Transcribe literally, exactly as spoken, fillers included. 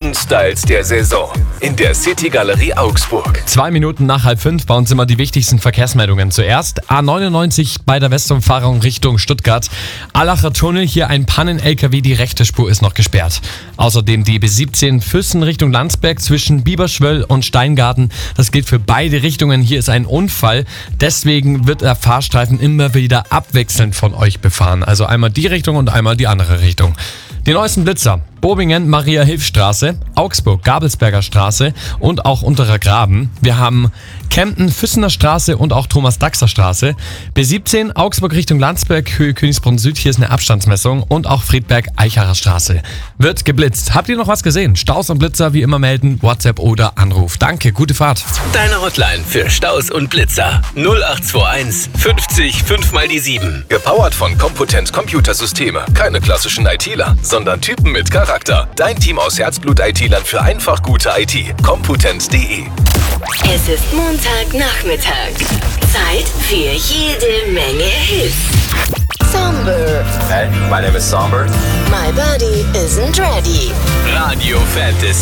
besten Styles der Saison in der City Galerie Augsburg. Zwei Minuten nach halb fünf bei uns immer die wichtigsten Verkehrsmeldungen. Zuerst A neunundneunzig bei der Westumfahrung Richtung Stuttgart. Allacher Tunnel, hier ein Pannen-L K W, die rechte Spur ist noch gesperrt. Außerdem die B siebzehn Füssen Richtung Landsberg zwischen Bieberschwöll und Steingarten. Das gilt für beide Richtungen. Hier ist ein Unfall. Deswegen wird der Fahrstreifen immer wieder abwechselnd von euch befahren. Also einmal die Richtung und einmal die andere Richtung. Die neuesten Blitzer: Bobingen, Maria-Hilf-Straße, Augsburg, Gabelsberger Straße und auch Unterer Graben. Wir haben Kempten, Füssener Straße und auch Thomas-Daxer-Straße. B siebzehn, Augsburg Richtung Landsberg, Höhe Königsbrunn Süd, hier ist eine Abstandsmessung. Und auch Friedberg-Eichacher Straße. Wird geblitzt. Habt ihr noch was gesehen? Staus und Blitzer wie immer melden, WhatsApp oder Anruf. Danke, gute Fahrt. Deine Hotline für Staus und Blitzer null acht zwei eins fünfzig fünf mal die sieben. Gepowert von Computent Computersysteme. Keine klassischen ITler, sondern Typen mit Charakter. Dein Team aus Herzblut-I T-Lern für einfach gute I T. Computent punkt de. Es ist Montagnachmittag. Zeit für jede Menge Hits. Somber. Hey, my name is Somber. My body isn't ready. Radio Fantasy.